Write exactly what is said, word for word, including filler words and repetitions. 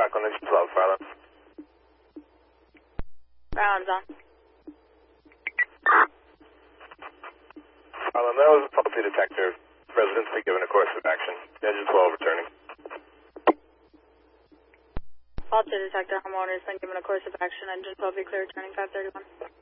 back on engine twelve, Farland. Farland's on. Farland, that was a faulty detector. Residents be given a course of action. Engine twelve returning. Faulty detector, homeowner's been given a course of action. Engine twelve be clear, returning five thirty-one.